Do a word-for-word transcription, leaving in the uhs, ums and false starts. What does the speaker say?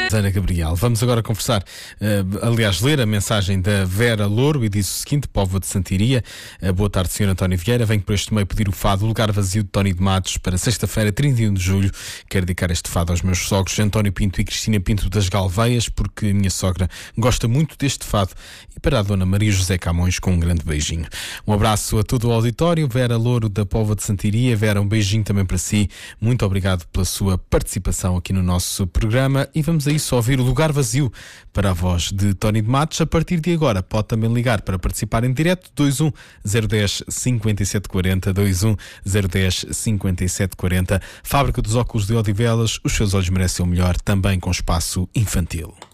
Ana Gabriel. Vamos agora conversar, uh, aliás, ler a mensagem da Vera Louro e diz o seguinte: Póvoa de Santiria. Uh, boa tarde, senhor António Vieira. Venho por este meio pedir o fado O Lugar Vazio de Tony de Matos para sexta-feira, trinta e um de julho. Quero dedicar este fado aos meus sogros António Pinto e Cristina Pinto das Galveias, porque a minha sogra gosta muito deste fado, e para a dona Maria José Camões, com um grande beijinho. Um abraço a todo o auditório. Vera Louro, da Póvoa de Santiria. Vera, um beijinho também para si. Muito obrigado pela sua participação aqui no nosso programa, e vamos a isso ouvir O Lugar Vazio para a voz de Tony de Matos. A partir de agora pode também ligar para participar em direto. Dois um zero um zero cinco sete quatro zero, dois um zero um zero cinco sete quatro zero. Fábrica dos Óculos de Odivelas, os seus olhos merecem o melhor, também com espaço infantil.